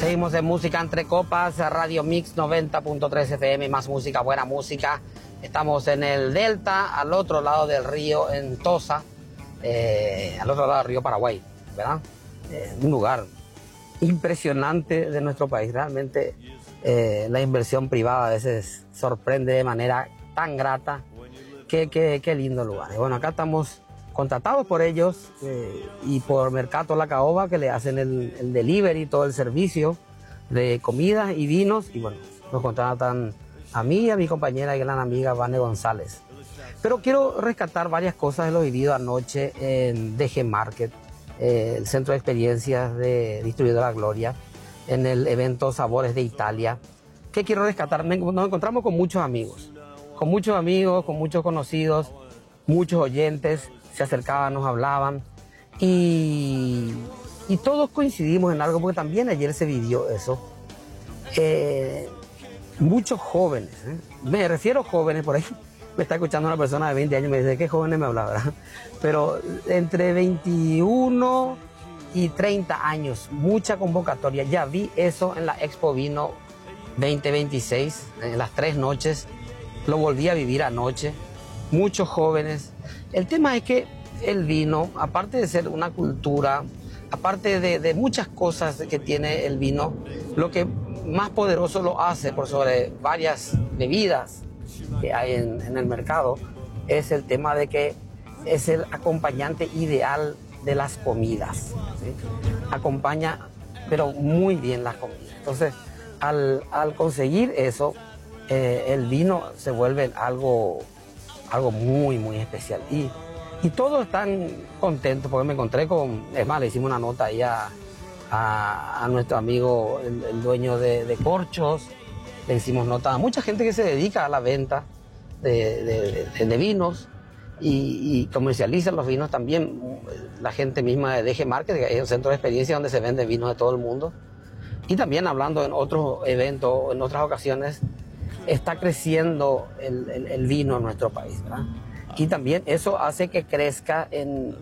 Seguimos en Música Entre Copas, Radio Mix 90.3 FM, más música, buena música. Estamos en el Delta, al otro lado del río, en Tosa, al otro lado del río Paraguay, ¿verdad? Un lugar impresionante de nuestro país. Realmente la inversión privada a veces sorprende de manera tan grata. Qué lindo lugar. Y bueno, acá estamos contratados por ellos y por Mercato La Caoba, que le hacen el delivery, todo el servicio de comida y vinos. Y bueno, nos contratan a mí y a mi compañera y gran amiga Vane González. Pero quiero rescatar varias cosas de lo vivido anoche en DG Market, el centro de experiencias de Distribuidora Gloria, en el evento Sabores de Italia. ¿Qué quiero rescatar? Nos encontramos con muchos amigos, con muchos conocidos, muchos oyentes. Se acercaban, nos hablaban y todos coincidimos en algo, porque también ayer se vivió eso. Muchos jóvenes, me refiero a jóvenes, por ahí me está escuchando una persona de 20 años y me dice, ¿qué jóvenes me habla, verdad? Pero entre 21 y 30 años, mucha convocatoria. Ya vi eso en la Expo Vino 2026, en las 3 noches, lo volví a vivir anoche. Muchos jóvenes. El tema es que el vino, aparte de ser una cultura, aparte de muchas cosas que tiene el vino, lo que más poderoso lo hace por sobre varias bebidas que hay en el mercado, es el tema de que es el acompañante ideal de las comidas, ¿sí? Acompaña, pero muy bien las comidas. Entonces, al conseguir eso, el vino se vuelve algo muy, muy especial. Y todos están contentos, porque me encontré con... Es más, le hicimos una nota ahí a nuestro amigo, el dueño de Corchos. Le hicimos nota a mucha gente que se dedica a la venta de vinos y comercializan los vinos también. La gente misma de DG Market, que es un centro de experiencia donde se vende vinos de todo el mundo. Y también hablando en otros eventos, en otras ocasiones, está creciendo el vino en nuestro país, ¿verdad? Y también eso hace que crezca en